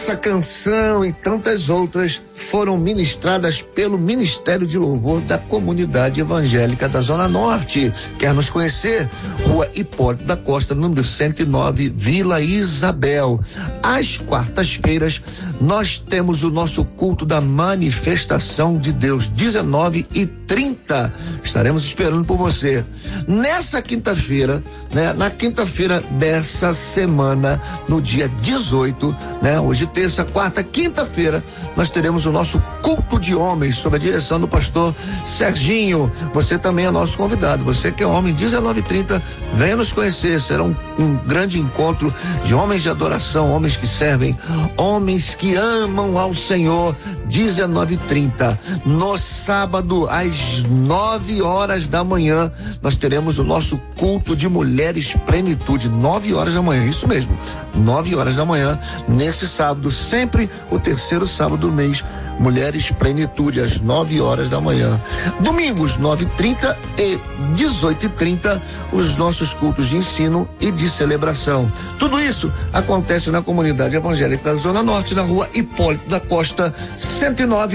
Essa canção e tantas outras foram ministradas pelo Ministério de Louvor da Comunidade Evangélica da Zona Norte. Quer nos conhecer? Rua Hipólito da Costa, número 109, Vila Isabel. Às quartas-feiras, nós temos o nosso culto da manifestação de Deus, 19h30. Estaremos esperando por você. Nessa quinta-feira, na quinta-feira dessa semana, no dia 18, hoje terça, quarta, quinta-feira, nós teremos o nosso culto de homens sob a direção do pastor Serginho. Você também é nosso convidado. Você que é homem, 19h30, venha nos conhecer. Será um grande encontro de homens de adoração, homens que servem, homens que amam ao Senhor. 19h30. No sábado, às 9h da manhã, nós teremos o nosso culto de mulheres plenitude. 9h da manhã, isso mesmo. 9h da manhã, nesse sábado, sempre o terceiro sábado do mês. Mulheres Plenitude, às 9h da manhã. Domingos, 9h30 e 18h30, os nossos cultos de ensino e de celebração. Tudo isso acontece na Comunidade Evangélica da Zona Norte, na Rua Hipólito da Costa, 109.